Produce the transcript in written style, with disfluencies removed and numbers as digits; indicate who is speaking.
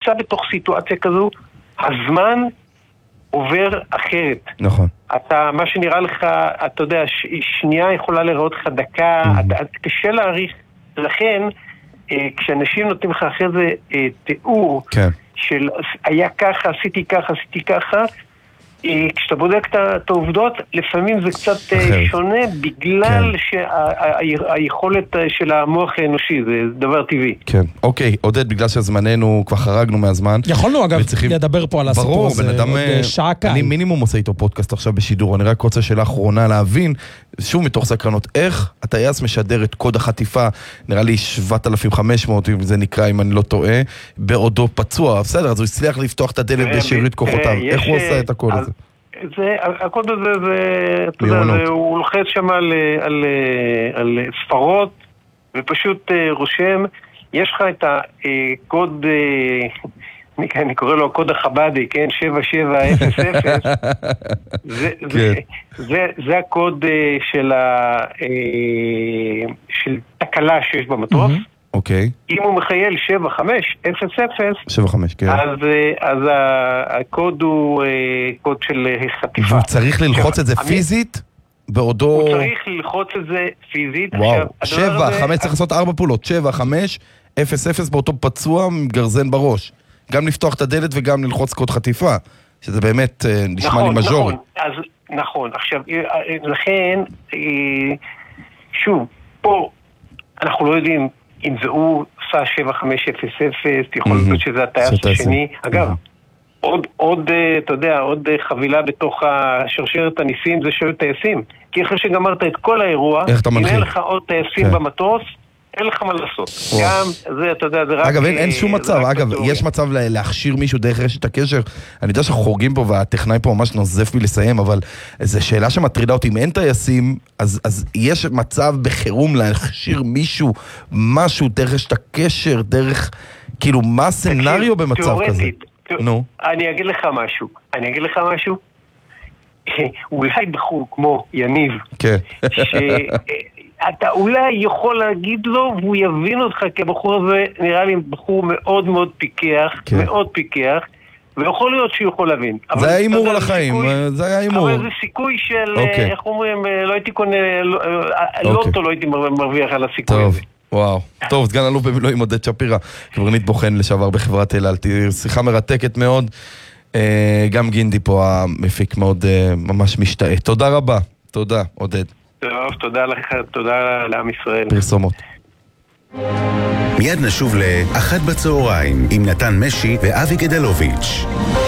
Speaker 1: נמצא בתוך סיטואציה כזו, הזמן עובר אחרת.
Speaker 2: נכון.
Speaker 1: אתה, מה שנראה לך, אתה יודע, שנייה יכולה לראות לך דקה, קשה להעריך. לכן, כשאנשים נותנים לך אחרי זה תיאור של היה ככה, עשיתי ככה, כשאתה בודק את העובדות, לפעמים זה קצת שונה בגלל שהיכולת של המוח האנושי, זה דבר טבעי.
Speaker 2: כן, אוקיי, עודד, בגלל שהזמננו כבר חרגנו מהזמן.
Speaker 3: יכולנו אגב לדבר פה על הסיפור הזה עוד שעה כאן.
Speaker 2: אני מינימום עושה איתו פודקאסט עכשיו בשידור, אני רק רוצה שאלה אחרונה להבין, שוב מתוך סקרנות, איך הטייס משדר את קוד החטיפה, נראה לי 7,500, אם זה נקרא, אם אני לא טועה, בעודו פצוע, בסדר, אז הוא הצליח לפתוח את הדלת בשארית כוחותיו, איך הוא עושה את הקוד הזה?
Speaker 1: הקוד הזה, אתה יודע, הוא לוחץ שם על ספרות, ופשוט רושם, יש לך את הקוד, אני קורא לו הקוד החבדי, כן, 7700, זה הקוד של תקלה שיש במטוס.
Speaker 2: אוקיי.
Speaker 1: אם הוא מחייל 7500,
Speaker 2: כן.
Speaker 1: אז הקוד הוא קוד של חטיפה.
Speaker 2: והוא צריך ללחוץ את זה פיזית? בעודו...
Speaker 1: הוא צריך ללחוץ את זה פיזית.
Speaker 2: וואו, 7-5, צריך לעשות 4 פעולות, 7-5-0-0 באותו פצוע עם גרזן בראש. גם לפתוח את הדלת וגם ללחוץ קוד חטיפה, שזה באמת נשמע לי מז'ורי.
Speaker 1: נכון, עכשיו, לכן, שוב, פה אנחנו לא יודעים אם זה הוא עשה 7500, יכול להיות שזה הטייס השני. אגב, עוד, אתה יודע, עוד חבילה בתוך השרשרת הניסים זה של טייסים. כי אחרי שגמרת את כל האירוע, אם אין לך עוד טייסים במטוס, אין לך מה לעשות. גם זה, אתה יודע, זה רק...
Speaker 2: אגב, אין שום מצב. אגב, יש מצב להכשיר מישהו דרך רשת הקשר. אני יודע שאנחנו חורגים פה, והטכנאי פה ממש נוזף בי לסיים, אבל זו שאלה שמטרידה אותי. אם אין טייסים, אז יש מצב בחירום להכשיר מישהו, משהו דרך רשת הקשר, דרך... כאילו, מה הסצנריו במצב כזה? נו.
Speaker 1: אני אגיד לך משהו. אולי בחור כמו יניב, אתה אולי יכול להגיד לו והוא יבין אותך, כי הבחור הזה נראה לי בחור מאוד מאוד פיקח, ויכול להיות שהוא יכול להבין.
Speaker 2: זה היה אימור על החיים, זה היה אימור.
Speaker 1: אבל זה סיכוי של, איך אומרים, לא הייתי קונה, לוטו לא הייתי מרוויח על הסיכוי הזה.
Speaker 2: וואו, טוב, סגן אלוף במילואים עודד שפירא, קברניט בוחן לשעבר בחברת אל על, שיחה מרתקת מאוד, גם גינדי פה המפיק מאוד ממש משתאה. תודה רבה, תודה עודד.
Speaker 1: טוב, תודה לך, תודה לעם ישראל.
Speaker 2: פרסומות.
Speaker 4: מיד נשוב ל-1 בצהריים עם נתן משי ואבי גדלוביץ'.